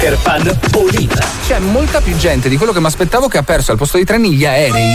Fan Olita. C'è molta più gente di quello che mi aspettavo che ha perso al posto dei treni gli aerei.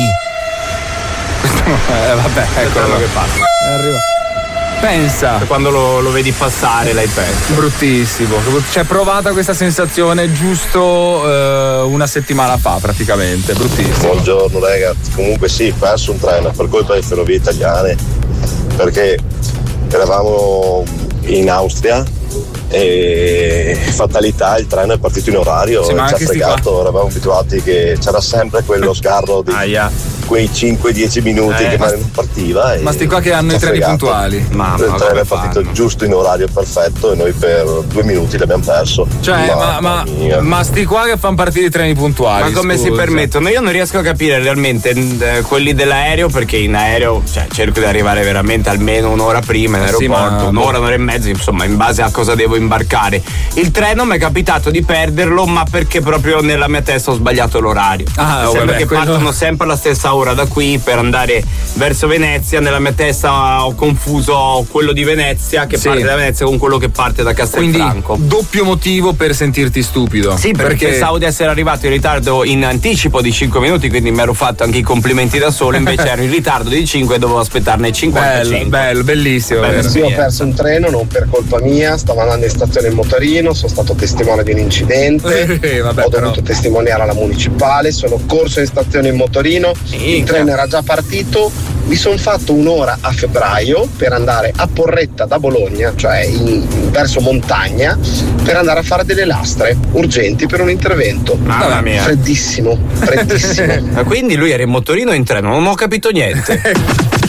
Vabbè, eccolo che passa. Arriva. Pensa. Quando lo vedi passare l'hai perso. Bruttissimo. C'è provata questa sensazione giusto una settimana fa praticamente. Bruttissimo. Buongiorno ragazzi. Comunque sì, perso un treno per colpa delle ferrovie italiane, perché eravamo in Austria e fatalità, il treno è partito in orario e ci ha fregato. Eravamo abituati che c'era sempre quello sgarro di quei 5-10 minuti che non partiva, ma sti qua che hanno i treni puntuali, il treno è partito giusto in orario perfetto e noi per 2 minuti l'abbiamo perso. Cioè ma sti qua che fanno partire i treni puntuali, ma come si permettono? Io non riesco a capire realmente quelli dell'aereo, perché in aereo cerco di arrivare veramente almeno un'ora prima in aeroporto, un'ora e mezza, insomma, in base a cosa devo imbarcare. Il treno mi è capitato di perderlo, ma perché proprio nella mia testa ho sbagliato l'orario. Sembra che partono sempre alla stessa ora da qui per andare verso Venezia. Nella mia testa ho confuso quello di Venezia che parte da Venezia con quello che parte da Castelfranco. Quindi doppio motivo per sentirti stupido. Sì, perché pensavo di essere arrivato in ritardo in anticipo di 5 minuti, quindi mi ero fatto anche i complimenti da solo, invece ero in ritardo di 5 e dovevo aspettarne 55. Bello, bellissimo. Io ho perso un treno non per colpa mia, stavo andando in stazione in motorino, sono stato testimone di un incidente, ho dovuto testimoniare alla municipale, sono corso in stazione in motorino, il treno era già partito, mi sono fatto un'ora a febbraio per andare a Porretta da Bologna, cioè verso montagna, per andare a fare delle lastre urgenti per un intervento. Mamma mia. Freddissimo. Quindi lui era in motorino o in treno? Non ho capito niente.